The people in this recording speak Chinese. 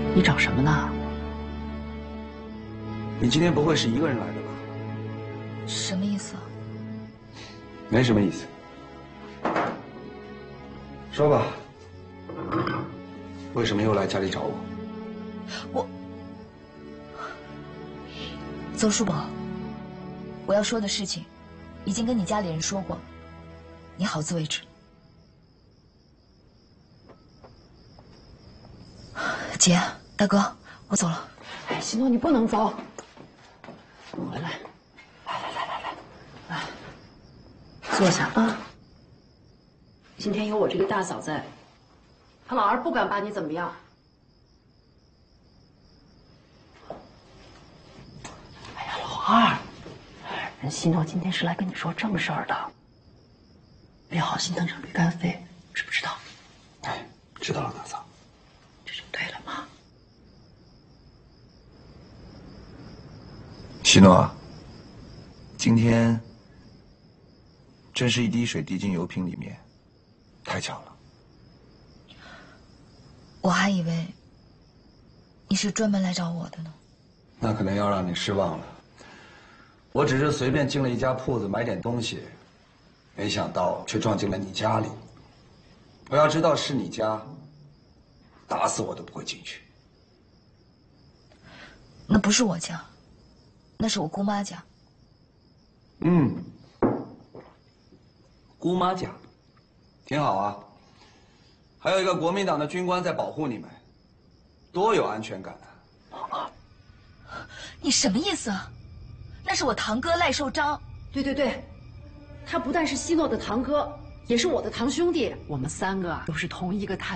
你找什么呢？ 你今天不会是一个人来的吧？ 什么意思？ 没什么意思。说吧，为什么又来家里找我？ 邹叔伯，我要说的事情，已经跟你家里人说过，你好自为之。姐，大哥，我走了。 哎，西诺，你不能走。回来，来，坐下啊。今天有我这个大嫂在，他老二不敢把你怎么样。哎呀，老二，人西诺今天是来跟你说正事儿的，别好心当成驴肝肺，知不知道？ 哎，知道了，大嫂。 这就对了嘛。 西诺，今天真是一滴水滴进油瓶里面，太巧了。 我还以为你是专门来找我的呢。 那可能要让你失望了。我只是随便进了一家铺子买点东西，没想到却撞进了你家里。我要知道是你家，打死我都不会进去。 那不是我家，那是我姑妈家。 姑妈家，挺好啊。还有一个国民党的军官在保护你们，多有安全感啊！ 你什么意思啊？那是我堂哥赖寿章。 对，他不但是西诺的堂哥，也是我的堂兄弟。我们3个都是同一个台。